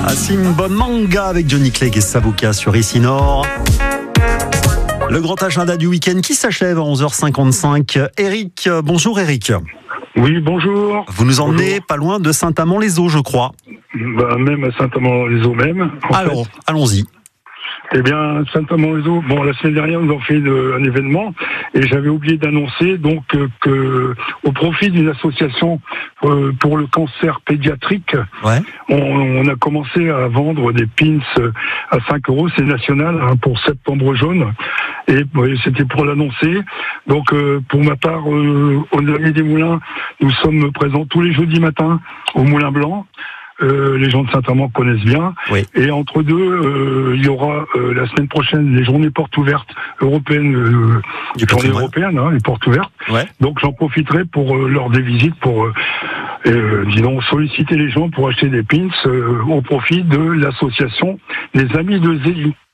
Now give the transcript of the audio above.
Simba Manga avec Johnny Clegg et Sabuka sur ici Nord. Le grand agenda du week-end qui s'achève à 11h55. Eric, bonjour Eric. Oui, bonjour. Vous nous emmenez pas loin de Saint-Amand-les-Eaux, je crois. Même à Saint-Amand-les-Eaux même. Alors, allons-y. Eh bien, Saint-Amand-les-Eaux, la semaine dernière, nous avons fait un événement et j'avais oublié d'annoncer donc que au profit d'une association pour le cancer pédiatrique, Ouais. on a commencé à vendre des pins à 5 €, c'est national pour Septembre Jaune. Et c'était pour l'annoncer. Donc, pour ma part, au Amis des Moulins, nous sommes présents tous les jeudis matins au Moulin Blanc. Les gens de Saint-Amand connaissent bien. Oui. Et entre deux, il y aura la semaine prochaine les journées portes ouvertes européennes, journées européennes, les portes ouvertes. Ouais. Donc j'en profiterai pour lors des visites pour solliciter les gens pour acheter des pins au profit de l'association des Amis de Zélie.